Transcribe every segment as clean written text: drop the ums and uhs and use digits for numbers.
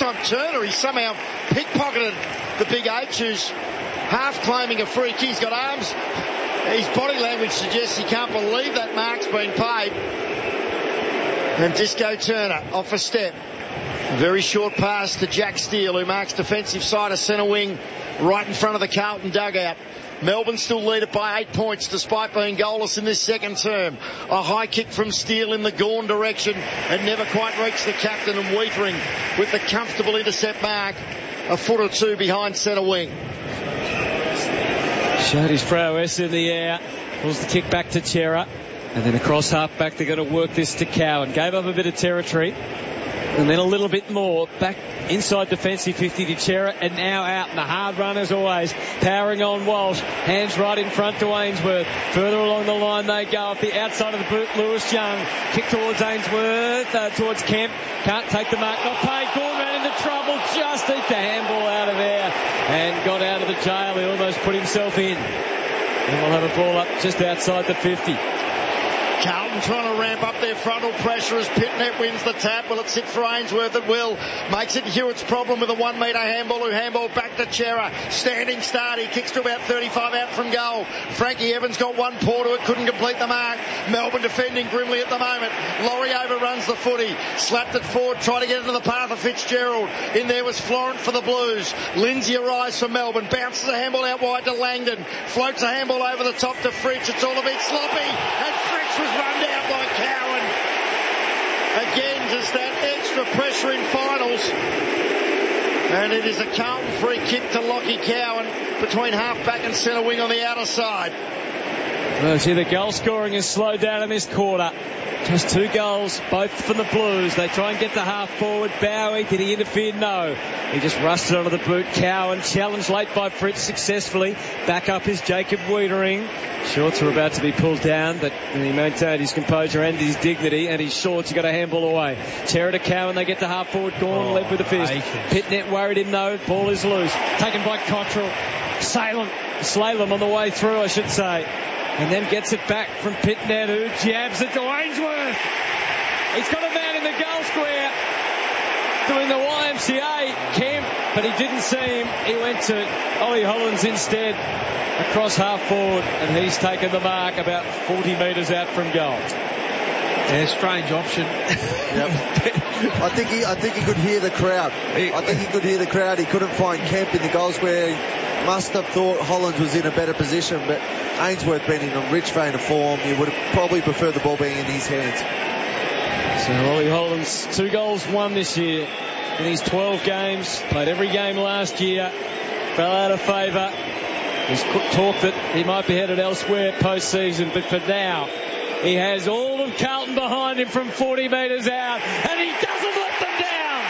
time Turner. He somehow pickpocketed the big H, who's half claiming a free kick. He's got arms. His body language suggests he can't believe that mark's been paid. And Disco Turner off a step. Very short pass to Jack Steele, who marks defensive side of centre wing right in front of the Carlton dugout. Melbourne still lead it by 8 points despite being goalless in this second term. A high kick from Steele in the Gawn direction and never quite reached the captain, and Wiedering with the comfortable intercept mark a foot or two behind centre wing. Showed his prowess in the air. Pulls the kick back to Chera. And then across half back, they're going to work this to Cowan. Gave up a bit of territory. And then a little bit more. Back inside defensive 50 to Chera. And now out. And the hard run as always. Powering on Walsh. Hands right in front to Ainsworth. Further along the line they go. Off the outside of the boot, Lewis Young. Kick towards Ainsworth. Towards Kemp. Can't take the mark. Not paid. Gawn ran into trouble. Just eked the handball out of there. And got out of the jail. He almost put himself in. And we'll have a ball up just outside the 50. Carlton trying to ramp up their frontal pressure as Pitnet wins the tap. Will it sit for Ainsworth? It will. Makes it Hewitt's problem with a 1 metre handball, who handball back to Chera. Standing start. He kicks to about 35 out from goal. Frankie Evans got one paw to it. Couldn't complete the mark. Melbourne defending grimly at the moment. Laurie overruns the footy. Slapped it forward. Tried to get into the path of Fitzgerald. In there was Florent for the Blues. Lindsay arrives for Melbourne. Bounces a handball out wide to Langdon. Floats a handball over the top to Fritsch. It's all a bit sloppy. And Fritsch was run down by Cowan. Again, just that extra pressure in finals. And it is a Carlton free kick to Lockie Cowan between half-back and centre wing on the outer side. Well, see, the goal scoring is slowed down in this quarter. Just 2 goals, both from the Blues. They try and get the half forward. Bowie, did he interfere? No. He just rusted onto the boot. Cowan challenged late by Fritz successfully. Back up is Jacob Wiedering. Shorts were about to be pulled down, but he maintained his composure and his dignity, and his shorts, he got a handball away. Chera to Cowan, they get the half forward. Gawn led with a fist. Pitnet worried him though. Ball is loose. Taken by Cottrell. Slalom on the way through, I should say. And then gets it back from Pitnet, who jabs it to Ainsworth. He's got a man in the goal square doing the YMCA, Kemp, but he didn't see him. He went to Ollie Hollands instead, across half forward, and he's taken the mark about 40 metres out from goal. Yeah, strange option. Yep. I think he could hear the crowd. He couldn't find Kemp in the goal square. He must have thought Hollands was in a better position, but Ainsworth being in a rich vein of form, you would have probably preferred the ball being in his hands. So Ollie Hollands, 2 goals, 1 this year in his 12 games. Played every game last year. Fell out of favour. There's talk that he might be headed elsewhere post-season, but for now, he has all of Carlton behind him from 40 metres out, and he doesn't let them down.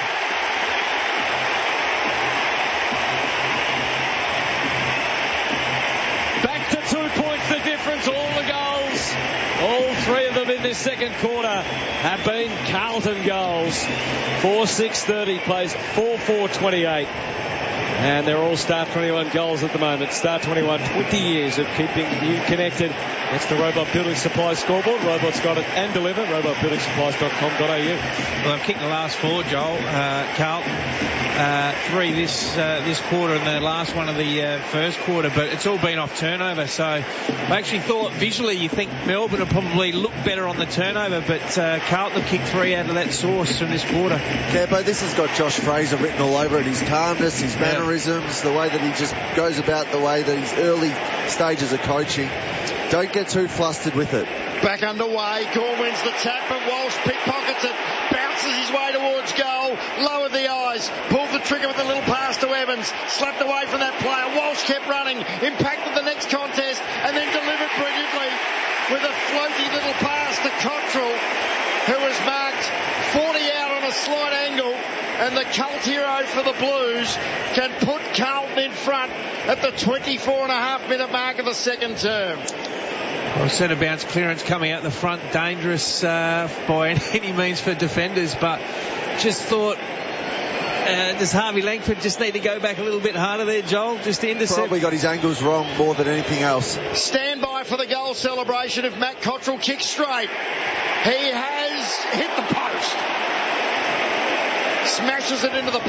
Back to 2 points the difference. All the goals, all 3 of them in this second quarter, have been Carlton goals. 4-6-30 plays 4-4-28. And they're all Star 21 goals at the moment. Star 21, 20 years of keeping you connected. That's the Robot Building Supplies scoreboard. Robot's got it and deliver. robotbuildingsupplies.com.au. Well, I've kicked the last 4, Joel. Carlton, 3 this quarter and the last one of the first quarter, but it's all been off turnover. So I actually thought visually you think Melbourne will probably look better on the turnover, but Carlton have kicked 3 out of that source from this quarter. Yeah, but this has got Josh Fraser written all over it. His calmness, his mannerisms, the way that he just goes about the way that his early stages of coaching. Don't get too flustered with it. Back underway. Gawn wins the tap, but Walsh pickpockets it. Bounces his way towards goal. Lowered the eyes. Pulled the trigger with a little pass to Evans. Slapped away from that player. Walsh kept running. Impacted the next contest and then delivered brilliantly with a floaty little pass to Cottrell, who was marked 40 out on a slight angle. And the cult hero for the Blues can put Carlton in front at the 24.5-minute mark of the second term. Well, centre bounce clearance coming out the front, dangerous by any means for defenders, but just thought, does Harvey Langford just need to go back a little bit harder there, Joel, just to intercept? Probably got his angles wrong more than anything else. Stand by for the goal celebration if Matt Cottrell kicks straight. He has hit the post. Smashes it into the